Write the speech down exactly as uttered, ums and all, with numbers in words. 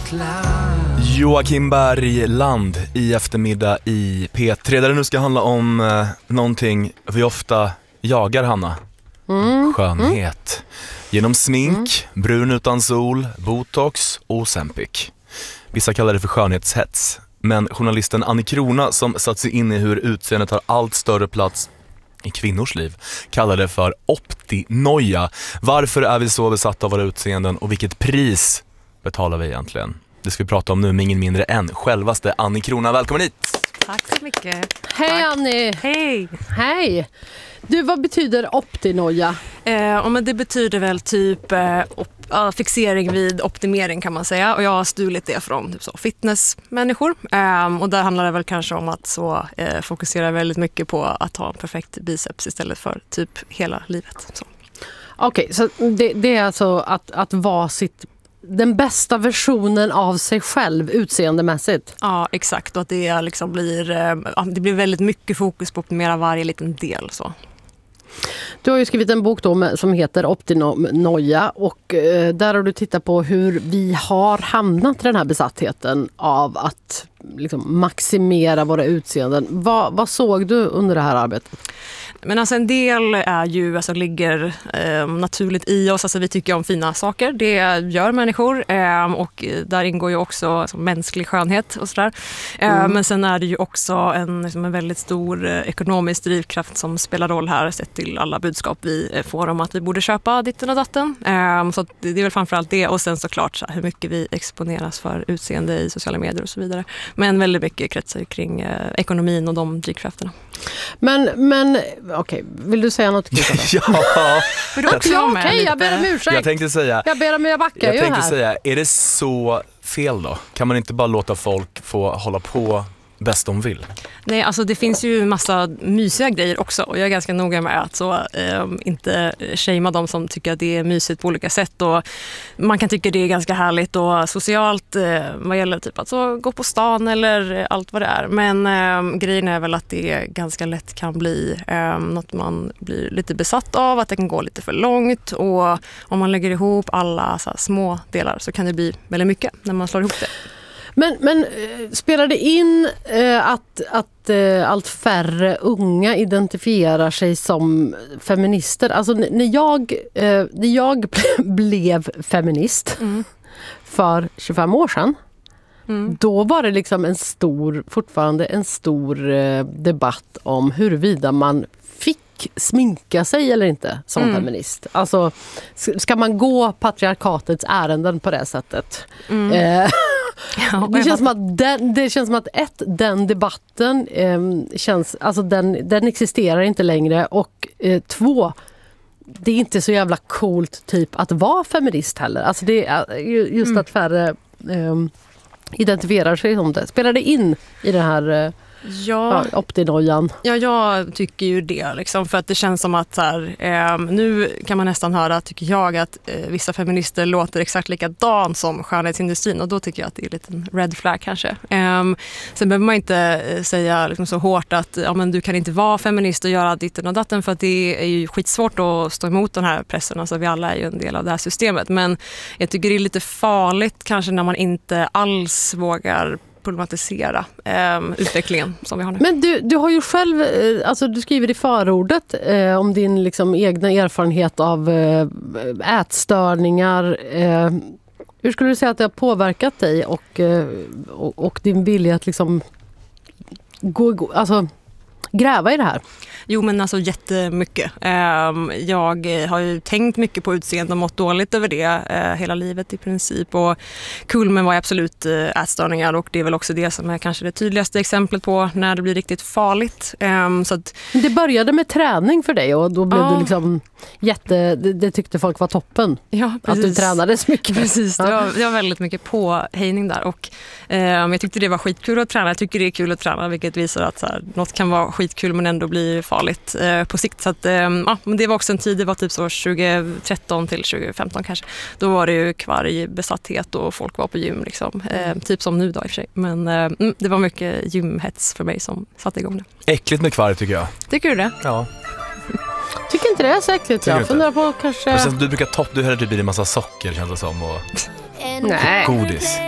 Joakim Bergland i eftermiddag i P tre, där det nu ska handla om eh, någonting vi ofta jagar, Hanna. Mm. Skönhet. Genom smink, mm. brun utan sol, botox och Ozempic. Vissa kallar det för skönhetshets. Men journalisten Annie Krona, som satt sig in i hur utseendet har allt större plats i kvinnors liv, kallar det för optinoia. Varför är vi så besatta av våra utseenden och vilket pris betalar vi egentligen? Det ska vi prata om nu med ingen mindre än självaste Annie Krona. Välkommen hit! Tack så mycket. Hej Tack. Annie! Hej! Hej! Du, vad betyder optinoia? Eh, men det betyder väl typ eh, op- fixering vid optimering, kan man säga. Och jag har stulit det från typ så, fitnessmänniskor. Eh, och där handlar det väl kanske om att så, eh, fokusera väldigt mycket på att ha en perfekt biceps istället för typ hela livet. Så. Okej, okay, så det, det är alltså att, att vara sitt, den bästa versionen av sig själv utseendemässigt? Ja, exakt. Och att det, liksom blir, eh, det blir väldigt mycket fokus på att optimera varje liten del. Så. Du har ju skrivit en bok då med, som heter Optinoia, och eh, där har du tittat på hur vi har hamnat i den här besattheten av att liksom, maximera våra utseenden. Va, vad såg du under det här arbetet? Men alltså en del är ju, alltså, ligger eh, naturligt i oss. Alltså vi tycker om fina saker. Det gör människor. Eh, och där ingår ju också alltså, mänsklig skönhet och sådär. Eh, mm. Men sen är det ju också en, liksom, en väldigt stor eh, ekonomisk drivkraft som spelar roll här, sett till alla budskap vi eh, får om att vi borde köpa ditten och datten. Eh, så det, det är väl framförallt det. Och sen såklart så här, hur mycket vi exponeras för utseende i sociala medier och så vidare. Men väldigt mycket kretsar kring eh, ekonomin och de drivkrafterna. Men, men okej, vill du säga något? Ja, för då också ja okej, jag ber om ursäkt. Jag tänkte säga, jag ber om jag backar jag ju tänkte här. säga, är det så fel då? Kan man inte bara låta folk få hålla på bäst de vill? Nej, alltså det finns ju massa mysiga grejer också, och jag är ganska noga med att så, eh, inte shamea de som tycker att det är mysigt på olika sätt, och man kan tycka det är ganska härligt och socialt eh, vad gäller typ att så, gå på stan eller allt vad det är, men eh, grejen är väl att det ganska lätt kan bli eh, något man blir lite besatt av, att det kan gå lite för långt, och om man lägger ihop alla så här, små delar så kan det bli väldigt mycket när man slår ihop det. Men, men eh, spelar det in eh, att, att eh, allt färre unga identifierar sig som feminister? Alltså n- när jag, eh, när jag blev feminist mm. för tjugofem år sedan, mm. då var det liksom en stor, fortfarande en stor eh, debatt om huruvida man fick sminka sig eller inte som mm. feminist. Alltså, ska man gå patriarkatets ärenden på det sättet? Mm. Eh, Ja, det, känns som att den, det känns som att ett, den debatten eh, känns, alltså den, den existerar inte längre, och eh, två, det är inte så jävla coolt typ att vara feminist heller. Alltså det är just mm. att färre eh, identifierar sig som det. Spelar det in i den här eh, Ja, ja, optinoian? Ja, jag tycker ju det. Liksom, för att det känns som att så här, eh, nu kan man nästan höra, tycker jag, att eh, vissa feminister låter exakt likadant som skönhetsindustrin. Och då tycker jag att det är lite en red flag kanske. Eh, sen behöver man inte eh, säga liksom, så hårt att ja, men du kan inte vara feminist och göra ditten och datten, för att det är ju skitsvårt att stå emot den här pressen. Alltså, vi alla är ju en del av det här systemet. Men jag tycker det är lite farligt kanske när man inte alls vågar problematisera eh, utvecklingen som vi har nu. Men du, du har ju själv, eh, alltså du skriver i förordet eh, om din liksom egna erfarenhet av eh, ätstörningar. Eh, hur skulle du säga att det har påverkat dig och, eh, och, och din vilja att liksom gå, gå, alltså gräva i det här? Jo, men alltså jättemycket. Jag har ju tänkt mycket på utseende och mått dåligt över det hela livet i princip. Och kulmen var absolut ätstörningar, och det är väl också det som är kanske det tydligaste exemplet på när det blir riktigt farligt. Så att, det började med träning för dig, och då blev ja. du liksom jätte, det, det tyckte folk var toppen. Ja, att du tränades mycket. Precis, det var, det var väldigt mycket påhejning där, och eh, jag tyckte det var skitkul att träna. Jag tycker det är kul att träna, vilket visar att så här, något kan vara skitkul men ändå bli farligt eh, på sikt. Så att, eh, ja, men det var också en tid, det var typ så tjugotretton till tjugofemton kanske. Då var det ju kvargbesatthet och folk var på gym liksom. Eh, typ som nu då i och för sig. Men eh, det var mycket gymhets för mig som satte igång det. Äckligt med kvarg tycker jag. Tycker du det? Ja. Tycker inte det är så äckligt. Jag funderar på kanske... Men sen, du brukar topp, du häller typ i en massa socker känns det som, och Nej. godis.